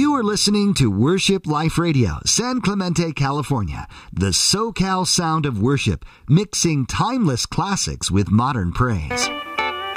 You are listening to Worship Life Radio, San Clemente, California, the SoCal sound of worship, mixing timeless classics with modern praise.